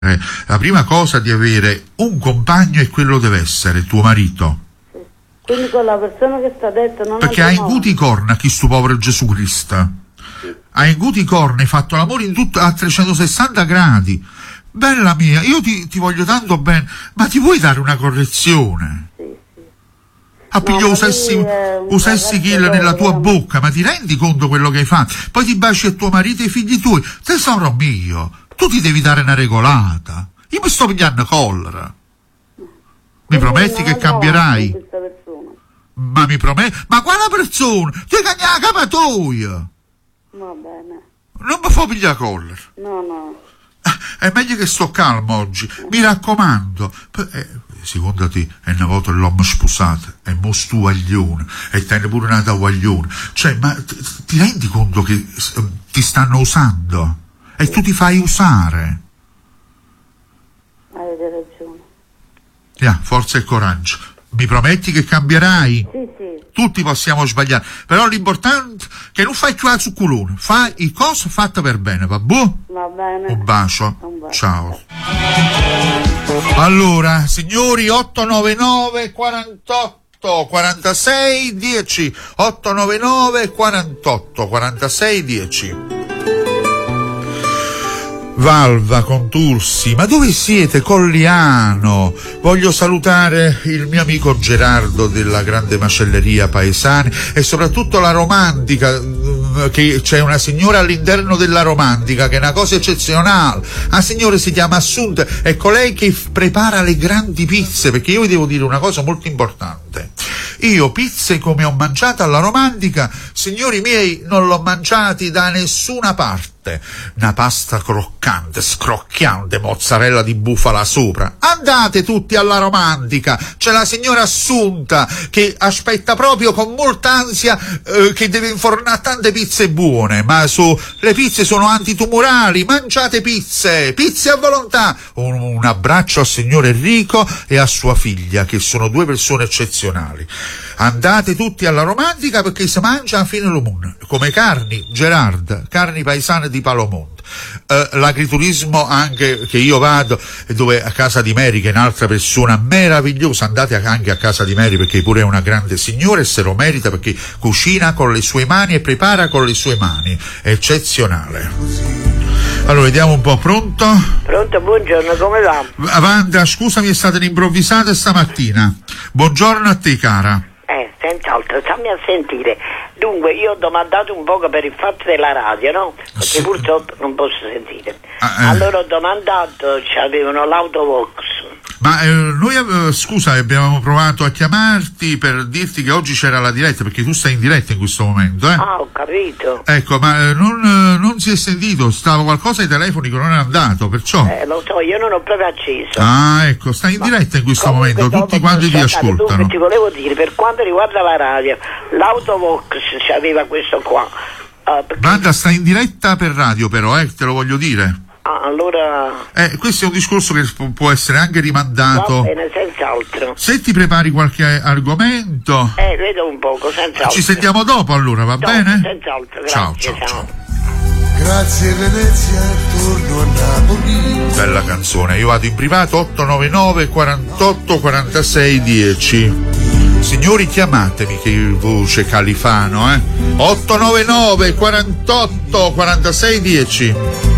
La prima cosa di avere un compagno è quello deve essere tuo marito. Sì. Quindi con la persona che sta detto non perché hai inguti i corna chi sto povero Gesù Cristo. Sì. Hai inguti i corna, hai fatto l'amore in tutto a 360 gradi. Bella mia, io ti voglio tanto bene, ma ti vuoi dare una correzione? Sì, sì. Appiglio usessi kill nella tua bocca, ma ti rendi conto quello che hai fatto? Poi ti baci a tuo marito e ai figli tuoi. Tesoro mio, tu ti devi dare una regolata. Io mi sto pigliando collera. Mi prometti che cambierai? Ma mi prometti? Ma quale persona? Ti cagna la capatoia! Va bene. Non mi fa pigliare collera. No. È meglio che sto calmo oggi, mi raccomando. Secondo te è una volta l'uomo sposato, è mo stu guaglione, e te ne pure nata guaglione. Cioè, ma ti rendi conto che ti stanno usando? E tu ti fai usare. Avete ragione. Forza e coraggio. Mi prometti che cambierai? Sì. Tutti possiamo sbagliare, però l'importante è che non fai più la zuccolone, fai i cose fatte per bene, va bene? Va bene. Un bacio. Ciao. Allora, signori, 899 48 46 10 899 48 46 10. Valva, Contursi, ma dove siete? Colliano. Voglio salutare il mio amico Gerardo della grande macelleria Paesani e soprattutto la Romantica, che c'è una signora all'interno della Romantica che è una cosa eccezionale. La signora si chiama Assunta, è colei che prepara le grandi pizze, perché io vi devo dire una cosa molto importante. Io pizze come ho mangiato alla Romantica, signori miei, non l'ho mangiati da nessuna parte. Una pasta croccante, scrocchiante, mozzarella di bufala sopra. Andate tutti alla Romantica, c'è la signora Assunta che aspetta proprio con molta ansia che deve infornare tante pizze buone, ma le pizze sono antitumorali, mangiate pizze a volontà. Un abbraccio al signor Enrico e a sua figlia, che sono due persone eccezionali. Andate tutti alla Romantica perché si mangia a fine lumone, come carni, Gerard, carni paesane di Palomonte. L'agriturismo anche che io vado, dove a casa di Mary, che è un'altra persona meravigliosa, andate anche a casa di Mary perché pure è una grande signora e se lo merita, perché cucina con le sue mani e prepara con le sue mani, è eccezionale. Allora, vediamo un po', pronto? Pronto, buongiorno, come va? Wanda, scusami, è stata improvvisata stamattina. Buongiorno a te, cara. Senz'altro, stammi a sentire. Dunque, io ho domandato un poco per il fatto della radio, no? Perché sì, purtroppo non posso sentire. Allora ho domandato, c'avevano l'autovox. Ma noi, scusa, abbiamo provato a chiamarti per dirti che oggi c'era la diretta, perché tu stai in diretta in questo momento, eh? Ah, ho capito. Ecco, ma non si è sentito, stava qualcosa ai telefoni che non è andato, perciò... Lo so, io non ho proprio acceso. Ah, ecco, stai in diretta in questo momento, tutti quanti ti ascoltano. Dunque, ti volevo dire, per quanto riguarda la radio, l'autovox c'aveva questo qua. Wanda, stai in diretta per radio però, te lo voglio dire. Ah, allora... questo è un discorso che può essere anche rimandato. Va bene, senz'altro. Se ti prepari qualche argomento... vedo un poco, senz'altro. Ci sentiamo dopo allora, va bene? Senz'altro, grazie. Ciao. Grazie Venezia, torno a Napoli. Bella canzone, io vado in privato 899 48 46 10. Signori, chiamatemi, che voce Califano, 899 48 46 10.